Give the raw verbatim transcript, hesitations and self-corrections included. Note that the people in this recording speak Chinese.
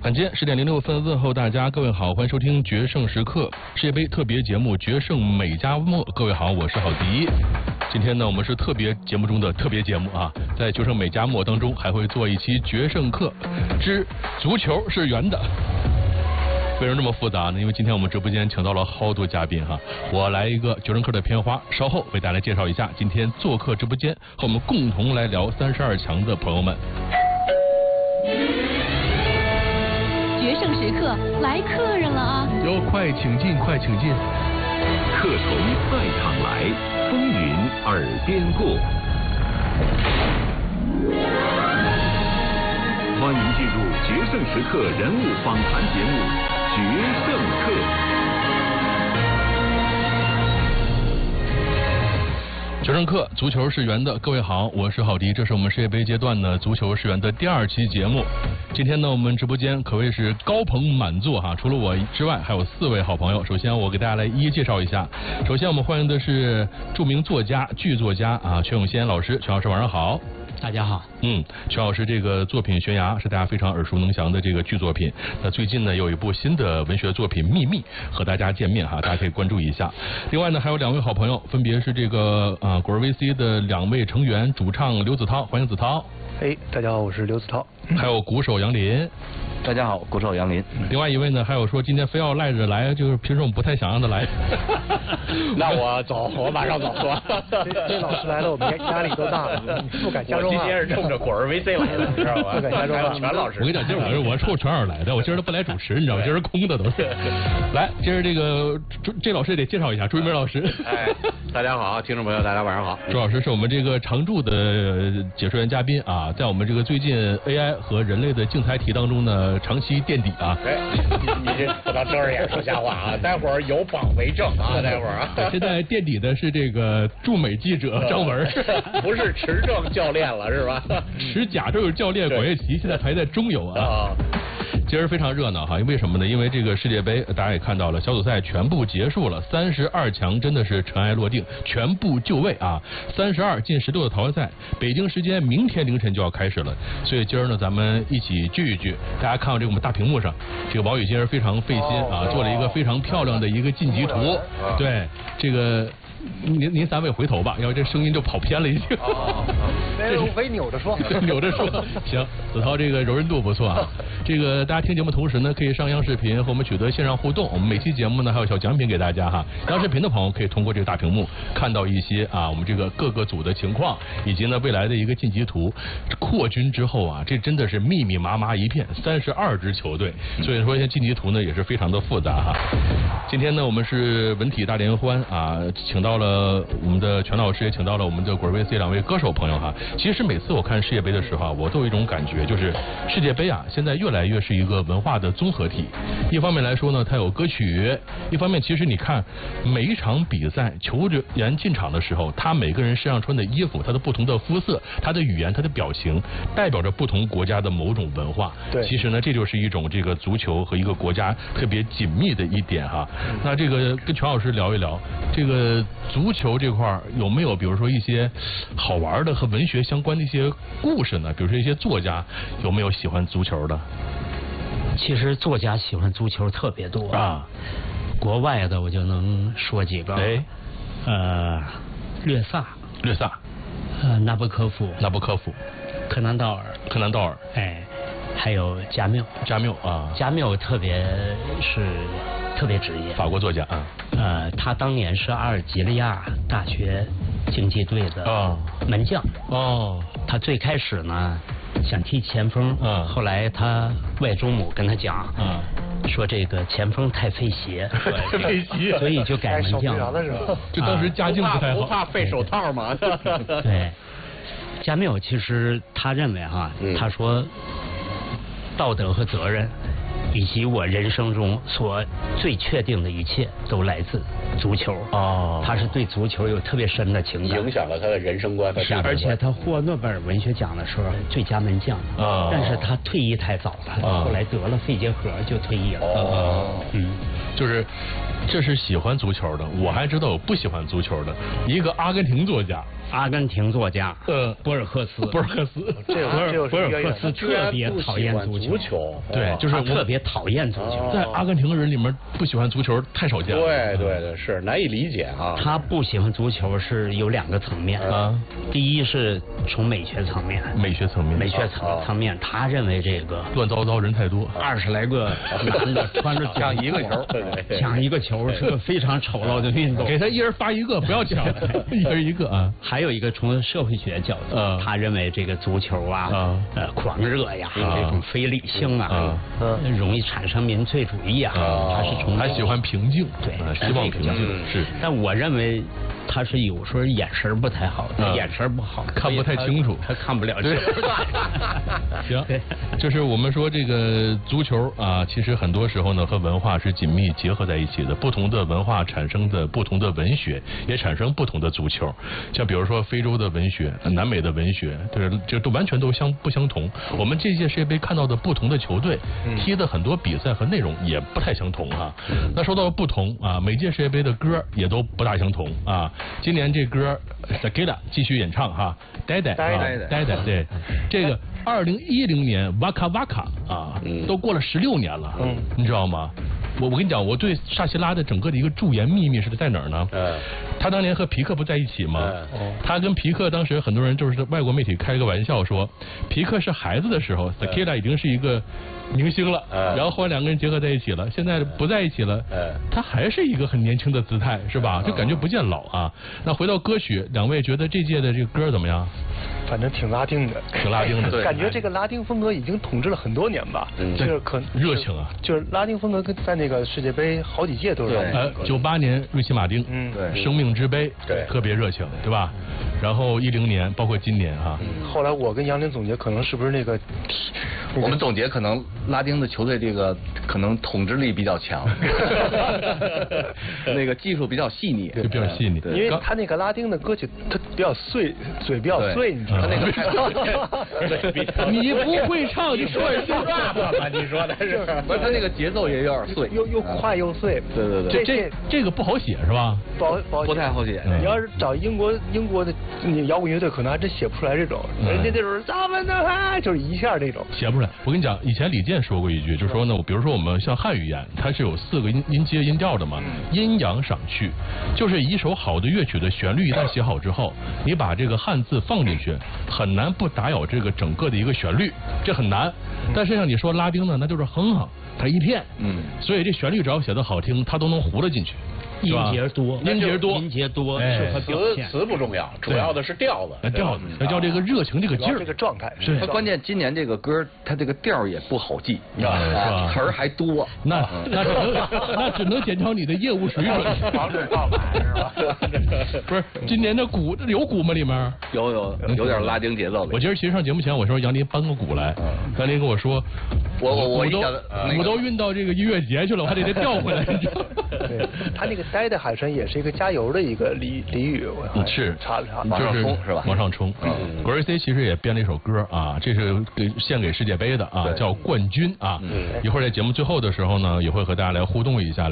晚间十点零六分问候大家，各位好，欢迎收听决胜时刻世界杯特别节目《决胜美加墨》。各位好，我是郝迪。今天呢，我们是特别节目中的特别节目啊，在《决胜美加墨》当中还会做一期决胜课之足球是圆的。为什么这么复杂呢？因为今天我们直播间请到了好多嘉宾哈，我来一个决胜课的片花，稍后为大家介绍一下今天做客直播间和我们共同来聊三十二强的朋友们。 决胜时刻来客人了啊！ 哟，快请进，快请进！ 客从赛场来，风云耳边过。欢迎进入决胜时刻人物访谈节目《决胜课》。 决胜课，足球是圆的。各位好，我是郝迪，这是我们世界杯阶段呢足球是圆的第二期节目。今天呢，我们直播间可谓是高朋满座哈，除了我之外，还有四位好朋友。首先，我给大家来一一介绍一下。首先，我们欢迎的是著名作家、剧作家啊，全永先老师。全老师晚上好。 大家好， 嗯，全老师这个作品《悬崖》是大家非常耳熟能详的这个剧作品。那最近呢，有一部新的文学作品《秘密》和大家见面哈，大家可以关注一下。另外呢，还有两位好朋友，分别是这个啊果儿 V C 的两位成员，主唱刘子涛，欢迎子涛。 哎，大家好，我是刘子涛。 还有鼓手杨林。 大家好，鼓手杨林。 另外一位呢，还有说今天非要赖着来，就是平时我们不太想让他来。 那我走，我马上走，是吧？ 这老师来了，我们压力都大了，不敢加重啊。 我今天是冲着果儿 V C 来的，你知道吧？ 不敢加重啊。 全老师， 我跟你讲，今儿我是我冲全老师来的，我今儿都不来主持，你知道吗？今儿空的都是。来，今儿这个这老师也得介绍一下，朱一鸣老师。 哎，大家好，听众朋友，大家晚上好。 朱老师是我们这个常驻的解说员嘉宾啊，在我们这个最近 A I 和人类的竞猜题当中呢，长期垫底啊。 哎，你这不能睁着眼说瞎话啊！待会儿有榜为证啊！待会儿啊。 现在垫底的是这个驻美记者张文， 不是持证教练了是吧？ 持假证教练管乐琪现在排在中游啊。今儿非常热闹哈，因为什么呢？因为这个世界杯大家也看到了，小组赛全部结束了，三十二强真的是尘埃落定，全部就位啊！三十二进十六的淘汰赛，北京时间明天凌晨就要开始了，所以今儿呢，咱们一起聚一聚。大家看到这个我们大屏幕上，这个王宇今儿非常费心啊，做了一个非常漂亮的一个晋级图。对，这个您您三位回头吧，要不这声音就跑偏了已经。 这是非扭着说， 扭着说。行，子涛这个柔韧度不错啊。这个大家听节目同时呢，可以上央视频和我们取得线上互动。我们每期节目呢还有小奖品给大家哈。央视频的朋友可以通过这个大屏幕看到一些啊我们这个各个组的情况，以及呢未来的一个晋级图。扩军之后啊，这真的是密密麻麻一片，三十二支球队，所以说现在晋级图呢也是非常的复杂哈。今天呢我们是文体大联欢啊，请到了我们的全老师，也请到了我们的果儿 V C 两位歌手朋友哈。其实每次我看世界杯的时候，我都有一种感觉，就是世界杯啊，现在越来越是一个文化的综合体。一方面来说呢，它有歌曲；一方面，其实你看每一场比赛，球员进场的时候，他每个人身上穿的衣服，他的不同的肤色，他的语言，他的表情，代表着不同国家的某种文化。 对， 其实呢，这就是一种这个足球和一个国家特别紧密的一点哈。那这个跟全老师聊一聊，这个足球这块有没有比如说一些好玩的和文学相关的一些故事呢？比如说一些作家有没有喜欢足球的？ 其实作家喜欢足球特别多啊， 国外的我就能说几个。 哎， 呃，略萨， 略萨， 呃，纳博科夫， 纳博科夫， 柯南道尔， 柯南道尔， 哎，还有加缪， 加缪啊， 加缪特别是特别职业， 法国作家啊， 呃，他当年是阿尔及利亚大学竞技队的门将哦， 他最开始呢想踢前锋， 嗯， 后来他外祖母跟他讲， 嗯， 说这个前锋太费鞋， 费鞋， 所以就改门将了。 就当时家境不太好， 不怕费手套吗？ 对，加缪其实他认为哈， 嗯、 他说道德和责任。以及我人生中所最确定的一切都来自足球哦， 他是对足球有特别深的情感， 影响了他的人生观和价值观。 而且他获诺贝尔文学奖的时候最佳门将， 哦， 但是他退役太早了， 哦， 后来得了肺结核就退役了。 哦， 嗯， 就是这是喜欢足球的，我还知道有不喜欢足球的，一个阿根廷作家阿根廷作家呃博尔赫斯， 博尔赫斯， 这有博尔这有什博尔么渊源呢？ 赫斯特别讨厌足足球， 对，就是我他特别讨厌足球。 在阿根廷人里面不喜欢足球太少见了。 对对对，是难以理解啊。 他不喜欢足球是有两个层面啊， 第一是从美学层面， 美学层面， 美学层层面，他认为这个乱糟糟人太多， 二十来个男的穿着抢一个球， 抢一个球是个非常丑陋的运动。 给他一人发一个，不要抢，一人一个啊。 还有一个从社会学角度， 嗯他认为这个足球啊，呃，狂热呀，这种非理性啊，容易产生民粹主义啊，他是从他喜欢平静， 对， 希望平静是。 但我认为他是有时候眼神不太好，眼神不好， 看不太清楚， 他看不了这。 行，就是我们说这个足球啊，其实很多时候呢和文化是紧密结合在一起的。不同的文化产生的不同的文学，也产生不同的足球。像比如说非洲的文学、南美的文学，对，这都完全都相不相同。我们这届世界杯看到的不同的球队踢的很多比赛和内容也不太相同哈。那说到不同啊，每届世界杯的歌也都不大相同啊。今年这歌 Shakira 继续演唱哈，呆呆啊，呆呆对，这个二零一零年 Waka Waka 啊，都过了十六年了，嗯，你知道吗？我我跟你讲，我对萨奇拉的整个的一个驻颜秘密是在哪儿呢？嗯，他当年和皮克不在一起吗？嗯，他跟皮克当时很多人就是外国媒体开个玩笑说，皮克是孩子的时候 ，Shakira 已经是一个明星了，然后后来两个人结合在一起了，现在不在一起了，他还是一个很年轻的姿态，是吧？就感觉不见老啊。那回到歌曲，两位觉得这届的这个歌怎么样？ 反正挺拉丁的， 挺拉丁的， 感觉这个拉丁风格已经统治了很多年吧，就是可热情啊， 就是拉丁风格跟在那个世界杯好几届都是。 呃，九八年瑞奇马丁，嗯，对，生命之杯，对，特别热情，对吧？然后一零年，包括今年哈。 后来我跟杨林总结，可能是不是那个， 我们总结可能拉丁的球队这个可能统治力比较强，那个技术比较细腻， 比较细腻， 因为他那个拉丁的歌曲，他比较碎，嘴比较碎，你知道吗？ 那个你不会唱，你说一句话吧？你说的是， 不是他那个节奏也有点碎， 又又快又碎。 对对对，这这这个不好写是吧？ 不好不好不太好写。 你要是找英国英国的你摇滚乐队，可能还真写不出来这种，人家那种咱们的嗨，就是一下这种写不出来。我跟你讲，以前李健说过一句，就是说呢，比如说我们像汉语言，它是有四个音音阶音调的嘛，阴阳赏去，就是一首好的乐曲的旋律一旦写好之后，你把这个汉字放进去，很难不打扰这个整个的一个旋律，这很难。但是像你说拉丁呢，那就是哼哼，它一片，嗯，所以这旋律只要写得好听，它都能糊了进去。 音节多， 音节多， 音节多， 适合表现。词不重要，主要的是调子， 调子，要叫这个热情，这个劲儿， 这个状态。 是它关键，今年这个歌，它这个调也不好记， 啊， 词儿还多。 那那只能那只能检讨你的业务水准， 防止爆满是吧？ 不是，今年的鼓有鼓吗？里面有有有点拉丁节奏。 我今儿其实上节目前，我说杨林搬个鼓来，杨林跟我说， 我我我都鼓都运到这个音乐节去了，我还得再调回来。 对，他那个呆的海参也是一个加油的一个俚俚语，我是查了查， 往上冲是吧？ 往上冲。格瑞 C 其实也编了一首歌啊，这是给献给世界杯的啊，叫《冠军》啊。一会儿在节目最后的时候呢，也会和大家来互动一下。